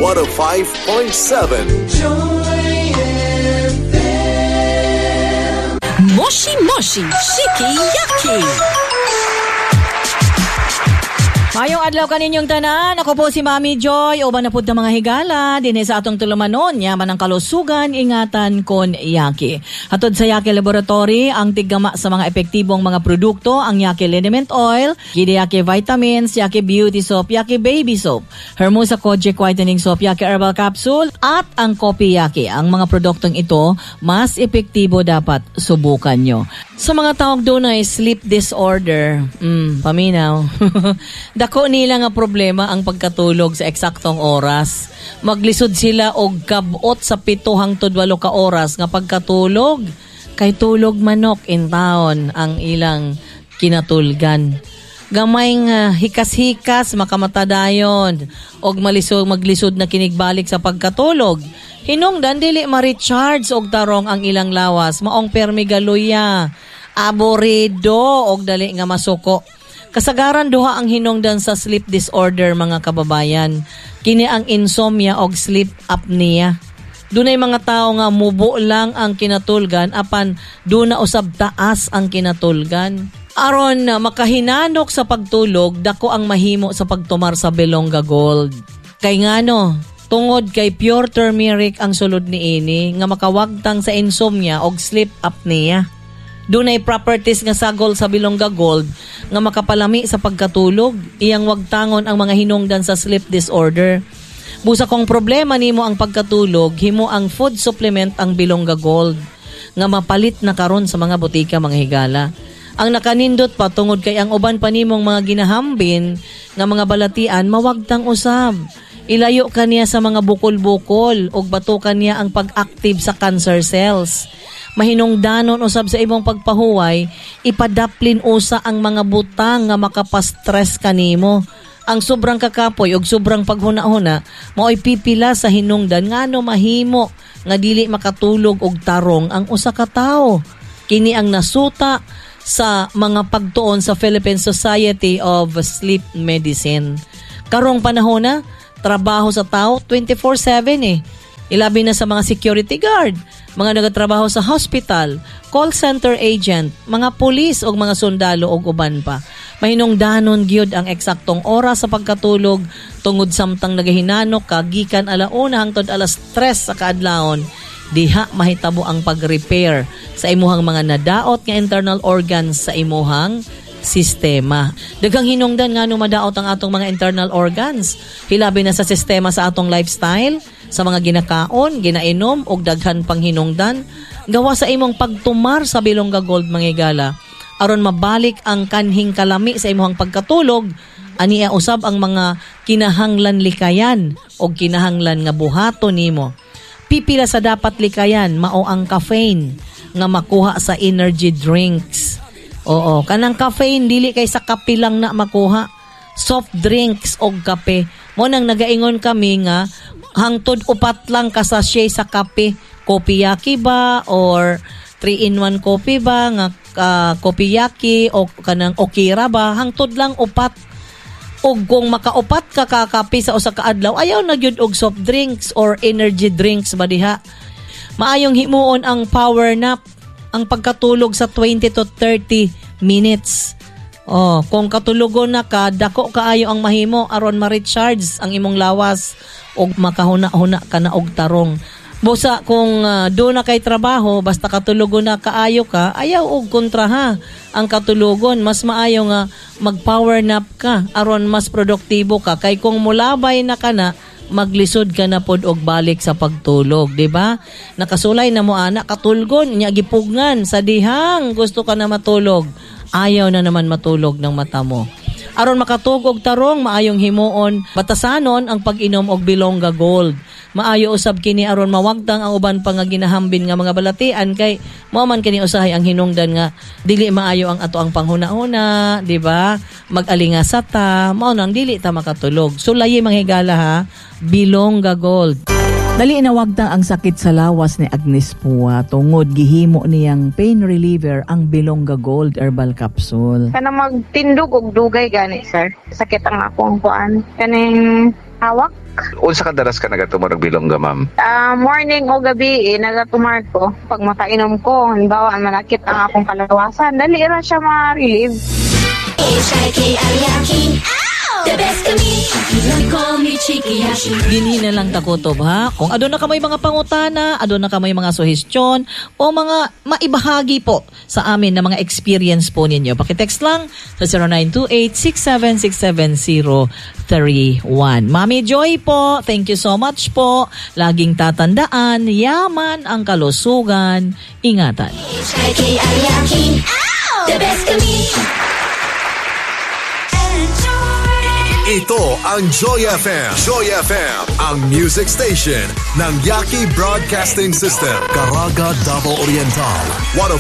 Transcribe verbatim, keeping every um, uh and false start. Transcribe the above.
one oh five point seven. Joy F M. Moshi Moshi Shiki Yaki. Mayong adlaw kaninyong tanan, ako po si Mami Joy, uban na pud ng mga higala, dinhi sa atong tulumanon, yaman ang kalusugan, ingatan kon Yaki. Hatod sa Yaki Laboratory, ang tiggama sa mga epektibong mga produkto, ang Yaki Liniment Oil, Gide Yaki Vitamins, Yaki Beauty Soap, Yaki Baby Soap, Hermosa Kojic Whitening Soap, Yaki Herbal Capsule, at ang Kopi Yaki. Ang mga produktong ito, mas epektibo dapat subukan nyo. Sa mga tawag doon ay sleep disorder, mm, paminaw. Dako nila nga problema ang pagkatulog sa eksaktong oras. Maglisod sila og kabot sa pito hangtod walo ka oras nga pagkatulog. Kay tulog manok in taon ang ilang kinatulgan. Gamay nga hikas-hikas makamatadayon og malisod maglisod na kinigbalik sa pagkatulog. Hinungdan dili ma-recharge og tarong ang ilang lawas, maong permigaluya, aborido og dali nga masuko. Kasagaran duha ang hinungdan sa sleep disorder mga kababayan. Kini ang insomnia og sleep apnea. Dunay mga tao nga mubo lang ang kinatulgan apan duna usab taas ang kinatulgan. Aron na makahinanok sa pagtulog, dako ang mahimo sa pagtumar sa Belonga Gold. Kay ngano, tungod kay pure turmeric ang sulod niini nga makawagtang sa insomnia og sleep apnea. Dunay properties nga sagol sa Belonga Gold nga makapalami sa pagkatulog, iyang wagtangon ang mga hinungdan sa sleep disorder. Busa kong problema nimo ang pagkatulog, himo ang food supplement ang Belonga Gold nga mapalit na karon sa mga botika mga higala. Ang nakanindot pa tungod kay ang uban pa nimong mga ginahambin nga mga balatian mawagtang usab. Ilayo kaniya sa mga bukol-bukol ug batukan niya ang pag-active sa cancer cells. Mahinungdanon usab sa imong pagpahuway, ipadaplin usa ang mga butang nga makapastress kanimo. Ang sobrang kakapoy ug sobrang paghuna-huna mao'y pipila sa hinungdan ngano mahimo nga dili makatulog og tarong ang usa ka tawo. Kini ang nasuta sa mga pagtuon sa Philippine Society of Sleep Medicine. Karong panahon na, trabaho sa tao twenty-four seven eh. Ilabi na sa mga security guard, mga nagatrabaho sa hospital, call center agent, mga pulis o mga sundalo o uban pa. Mahinungdanon gyud ang eksaktong oras sa pagkatulog tungod samtang nagahinanok ka gikan alauna hangtod alas tres sa kaadlawon. Diha mahitabo ang pag-repair sa imuhang mga nadaot nga internal organs sa imuhang sistema. Daghang hinungdan nga no madaot ang atong mga internal organs. Hilabi na sa sistema sa atong lifestyle, sa mga ginakaon, ginainom og daghan pang hinungdan gawa sa imong pagtumar sa Belonga Gold mga higala. Aron mabalik ang kanhing kalami sa imong pagkatulog, aniya usab ang mga kinahanglan likayan o kinahanglan nga buhaton nimo. Pipila sa dapat likayan mao ang caffeine nga makuha sa energy drinks. Oo, kanang caffeine dili kay sa kape lang na makuha. Soft drinks og kape. Mo nang nagaingon kami nga hangtod upat lang ka sachet sa kape. Kopi Yaki ba or three in one coffee ba nga uh, Kopi Yaki o kanang Okira ba hangtod lang upat. Og kung makaupat ka kakape sa usa ka adlaw, ayaw na gyud og soft drinks or energy drinks ba diha. Maayong himuon ang power nap, ang pagkatulog sa twenty to thirty minutes. Oh, kung katulogon na ka, dako kaayo ang mahimo aron ma-recharge ang imong lawas og makahuna-huna ka na og tarong. Busa kung uh, do na kay trabaho, basta katulogon na kaayo ka, ayaw og kontra ha. Ang katulogon, mas maayo nga mag-power nap ka aron mas produktibo ka. Kay kung mulabay na ka na, maglisod ka na pod og balik sa pagtulog, di ba? Nakasulay na mo ana katulgon, nya gipugnan sa dihang gusto ka na matulog. Ayaw na naman matulog ng mata mo. Aron makatugog tarong, maayong himuon, batasanon ang pag-inom og Belonga Gold. Maayo usab kini aron mawagtang ang uban pa nga ginahambin nga mga balatian kay mao man kini usahay ang hinungdan nga dili maayo ang ato ang panghuna-huna, di ba? Mag-alinga sa ta, mao nang dili ta makatulog. Sulayi mga higala ha, Belonga Gold. Dali inawagtang ang sakit sa lawas ni Agnes Pua tungod gihimo niyang pain reliever ang Belonga Gold Herbal Capsule. Kana magtindog og dugay gani sir. Sakit ang akong kuan. Kaning hawak Unsa ka daras ka nagatumurog bilongga, ma'am? Ah, morning o gabi, eh, nagatumar ko. Pag makainom ko, halimbawa, manakit ang akong kalawasan, dali ra siya ma-relieve. The best to me, you call me Chiki Yashi. Dini na lang takotob ha. Kung adon na kamay mga pangutana, adon na kamay mga suhestyon o mga maibahagi po sa amin na mga experience po ninyo. Pakitext lang sa zero nine two eight, six seven six seven zero three one. Mami Joy po, thank you so much po. Laging tatandaan, yaman ang kalusugan. Ingatan. The best to me. Ito ang Joy F M. Joy F M, ang music station ng Yaki Broadcasting System. Caraga, Davao Oriental.